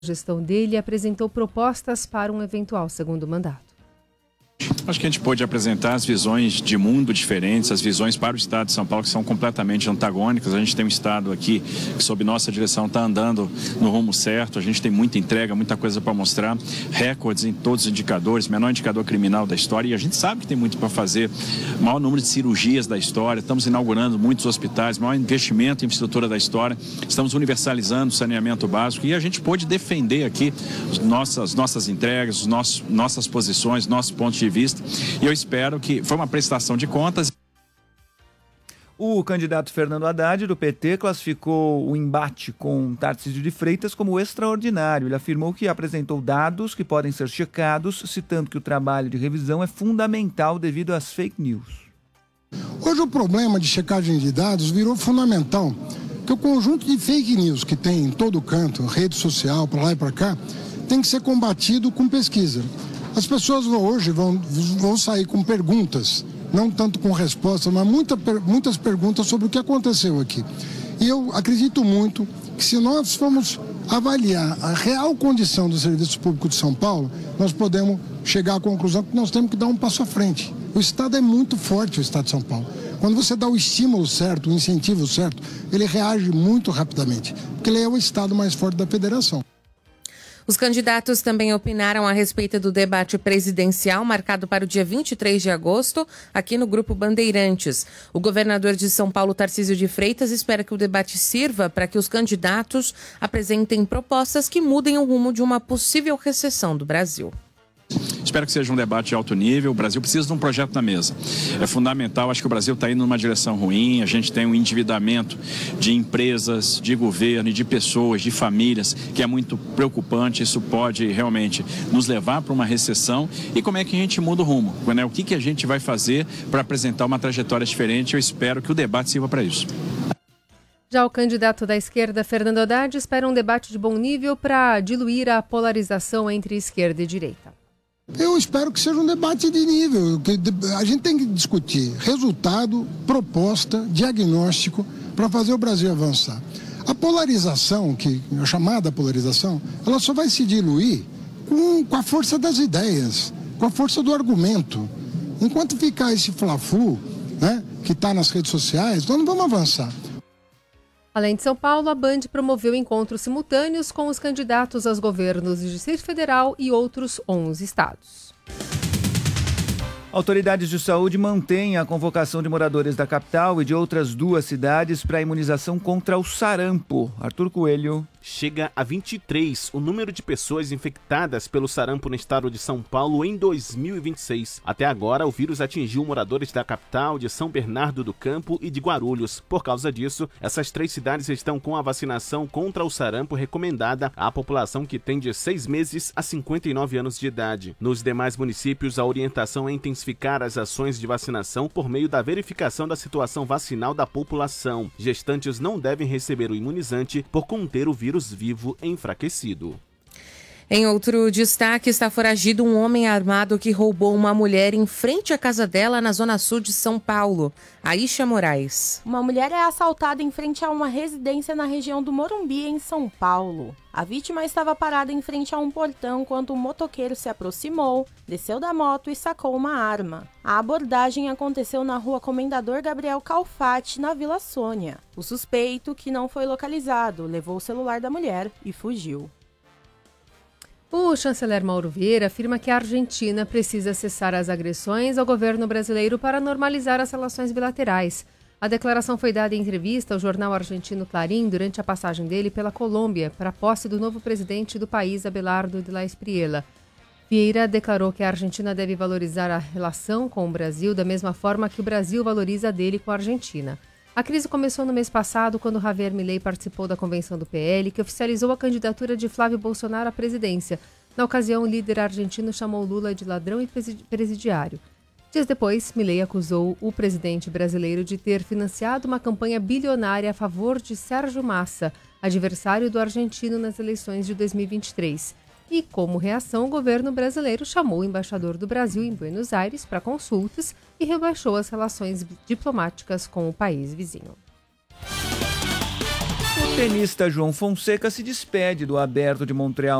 gestão dele e apresentou propostas para um eventual segundo mandato. Acho que a gente pôde apresentar as visões de mundo diferentes, as visões para o estado de São Paulo que são completamente antagônicas. A gente tem um estado aqui que, sob nossa direção, está andando no rumo certo. A gente tem muita entrega, muita coisa para mostrar, recordes em todos os indicadores, menor indicador criminal da história, e a gente sabe que tem muito para fazer. Maior número de cirurgias da história, estamos inaugurando muitos hospitais, maior investimento em infraestrutura da história, estamos universalizando o saneamento básico, e a gente pôde defender aqui nossas entregas, nossas posições, nossos pontos de vista. E eu espero que foi uma prestação de contas. O candidato Fernando Haddad, do PT, classificou o embate com Tarcísio de Freitas como extraordinário. Ele afirmou que apresentou dados que podem ser checados, citando que o trabalho de revisão é fundamental devido às fake news. Hoje o problema de checagem de dados virou fundamental, porque o conjunto de fake news que tem em todo canto, rede social, para lá e para cá, tem que ser combatido com pesquisa. As pessoas hoje vão sair com perguntas, não tanto com respostas, mas muitas perguntas sobre o que aconteceu aqui. E eu acredito muito que, se nós formos avaliar a real condição do serviço público de São Paulo, nós podemos chegar à conclusão que nós temos que dar um passo à frente. O Estado é muito forte, o Estado de São Paulo. Quando você dá o estímulo certo, o incentivo certo, ele reage muito rapidamente, porque ele é o Estado mais forte da federação. Os candidatos também opinaram a respeito do debate presidencial marcado para o dia 23 de agosto, aqui no Grupo Bandeirantes. O governador de São Paulo, Tarcísio de Freitas, espera que o debate sirva para que os candidatos apresentem propostas que mudem o rumo de uma possível recessão do Brasil. Espero que seja um debate de alto nível. O Brasil precisa de um projeto na mesa. É fundamental, acho que o Brasil está indo numa direção ruim. A gente tem um endividamento de empresas, de governo e de pessoas, de famílias, que é muito preocupante. Isso pode realmente nos levar para uma recessão. E como é que a gente muda o rumo? Né? O que a gente vai fazer para apresentar uma trajetória diferente? Eu espero que o debate sirva para isso. Já o candidato da esquerda, Fernando Haddad, espera um debate de bom nível para diluir a polarização entre esquerda e direita. Eu espero que seja um debate de nível, que a gente tem que discutir resultado, proposta, diagnóstico para fazer o Brasil avançar. A polarização, a chamada polarização, ela só vai se diluir com a força das ideias, com a força do argumento. Enquanto ficar esse fla-flu, né, que está nas redes sociais, nós não vamos avançar. Além de São Paulo, a Band promoveu encontros simultâneos com os candidatos aos governos do Distrito Federal e outros 11 estados. Autoridades de saúde mantêm a convocação de moradores da capital e de outras 2 cidades para a imunização contra o sarampo. Arthur Coelho. Chega a 23 o número de pessoas infectadas pelo sarampo no estado de São Paulo em 2026. Até agora, o vírus atingiu moradores da capital, de São Bernardo do Campo e de Guarulhos. Por causa disso, essas 3 cidades estão com a vacinação contra o sarampo recomendada à população que tem de 6 meses a 59 anos de idade. Nos demais municípios, a orientação é intensificar as ações de vacinação por meio da verificação da situação vacinal da população. Gestantes não devem receber o imunizante por conter o vírus vivo enfraquecido. Em outro destaque, está foragido um homem armado que roubou uma mulher em frente à casa dela na zona sul de São Paulo. Aisha Moraes. Uma mulher é assaltada em frente a uma residência na região do Morumbi, em São Paulo. A vítima estava parada em frente a um portão quando um motoqueiro se aproximou, desceu da moto e sacou uma arma. A abordagem aconteceu na rua Comendador Gabriel Calfati, na Vila Sônia. O suspeito, que não foi localizado, levou o celular da mulher e fugiu. O chanceler Mauro Vieira afirma que a Argentina precisa cessar as agressões ao governo brasileiro para normalizar as relações bilaterais. A declaração foi dada em entrevista ao jornal argentino Clarín durante a passagem dele pela Colômbia para a posse do novo presidente do país, Abelardo de la Espriella. Vieira declarou que a Argentina deve valorizar a relação com o Brasil da mesma forma que o Brasil valoriza a dele com a Argentina. A crise começou no mês passado, quando Javier Milei participou da convenção do PL, que oficializou a candidatura de Flávio Bolsonaro à presidência. Na ocasião, o líder argentino chamou Lula de ladrão e presidiário. Dias depois, Milei acusou o presidente brasileiro de ter financiado uma campanha bilionária a favor de Sérgio Massa, adversário do argentino nas eleições de 2023. E, como reação, o governo brasileiro chamou o embaixador do Brasil em Buenos Aires para consultas e rebaixou as relações diplomáticas com o país vizinho. Tenista João Fonseca se despede do Aberto de Montreal